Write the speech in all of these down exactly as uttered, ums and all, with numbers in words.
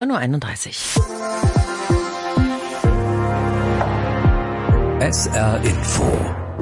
neun Uhr einunddreißig. S R Info.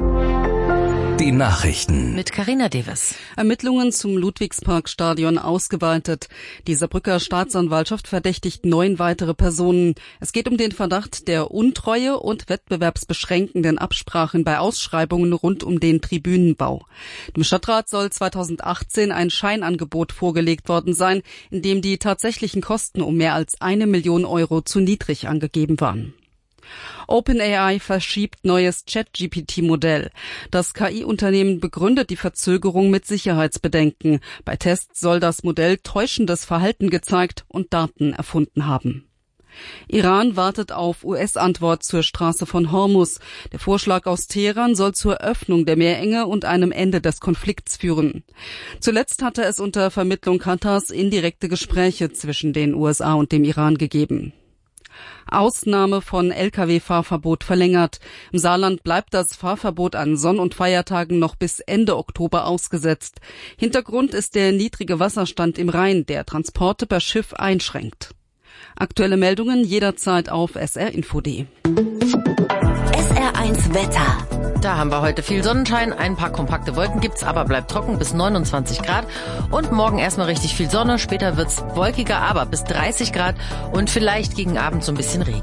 Die Nachrichten. Mit Carina Deves. Ermittlungen zum Ludwigsparkstadion ausgeweitet. Die Saarbrücker Staatsanwaltschaft verdächtigt neun weitere Personen. Es geht um den Verdacht der Untreue und wettbewerbsbeschränkenden Absprachen bei Ausschreibungen rund um den Tribünenbau. Dem Stadtrat soll zweitausendachtzehn ein Scheinangebot vorgelegt worden sein, in dem die tatsächlichen Kosten um mehr als eine Million Euro zu niedrig angegeben waren. OpenAI verschiebt neues Chat-G P T-Modell. Das K I-Unternehmen begründet die Verzögerung mit Sicherheitsbedenken. Bei Tests soll das Modell täuschendes Verhalten gezeigt und Daten erfunden haben. Iran wartet auf U S-Antwort zur Straße von Hormuz. Der Vorschlag aus Teheran soll zur Öffnung der Meerenge und einem Ende des Konflikts führen. Zuletzt hatte es unter Vermittlung Katars indirekte Gespräche zwischen den U S A und dem Iran gegeben. Ausnahme von L K W-Fahrverbot verlängert. Im Saarland bleibt das Fahrverbot an Sonn- und Feiertagen noch bis Ende Oktober ausgesetzt. Hintergrund ist der niedrige Wasserstand im Rhein, der Transporte per Schiff einschränkt. Aktuelle Meldungen jederzeit auf S R Info punkt de. S R eins Wetter. Da haben wir heute viel Sonnenschein, ein paar kompakte Wolken gibt's, aber bleibt trocken bis neunundzwanzig Grad. Und morgen erstmal richtig viel Sonne, später wird's wolkiger, aber bis dreißig Grad und vielleicht gegen Abend so ein bisschen Regen.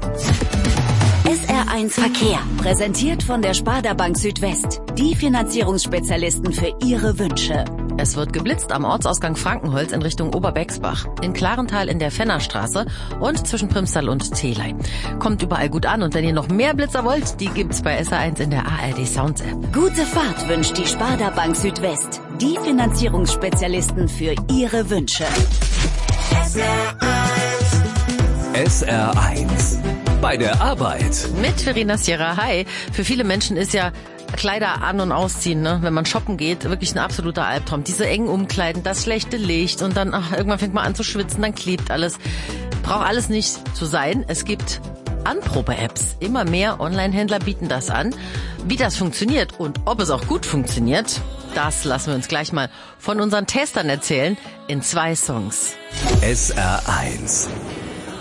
S R eins Verkehr, präsentiert von der Sparda Bank Südwest. Die Finanzierungsspezialisten für Ihre Wünsche. Es wird geblitzt am Ortsausgang Frankenholz in Richtung Oberbexbach, in Klarental in der Fennerstraße und zwischen Primstal und Telei. Kommt überall gut an und wenn ihr noch mehr Blitzer wollt, die gibt's bei S R eins in der A R D Sounds App. Gute Fahrt wünscht die Sparda Bank Südwest. Die Finanzierungsspezialisten für Ihre Wünsche. S R eins. S R eins. Bei der Arbeit. Mit Verena Sierra. Hi. Für viele Menschen ist ja Kleider an- und ausziehen, ne? Wenn man shoppen geht, wirklich ein absoluter Albtraum. Diese engen Umkleiden, das schlechte Licht und dann ach, irgendwann fängt man an zu schwitzen, dann klebt alles. Braucht alles nicht zu sein. Es gibt Anprobe-Apps. Immer mehr Online-Händler bieten das an. Wie das funktioniert und ob es auch gut funktioniert, das lassen wir uns gleich mal von unseren Testern erzählen in zwei Songs. S R eins.